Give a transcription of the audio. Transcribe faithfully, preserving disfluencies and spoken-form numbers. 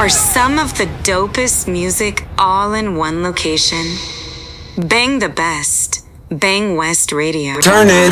For some of the dopest music all in one location. Bang the best. Bang West Radio. Turn it